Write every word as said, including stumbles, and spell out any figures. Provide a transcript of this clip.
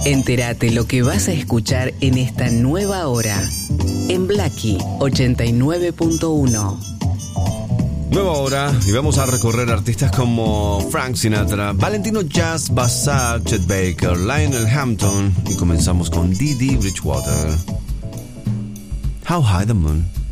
Entérate lo que vas a escuchar en esta nueva hora. En Blackie ochenta y nueve punto uno. Nueva hora y vamos a recorrer artistas como Frank Sinatra, Valentino Jazz, Bassar, Chet Baker, Lionel Hampton y comenzamos con Dee Dee Bridgewater. How High the Moon.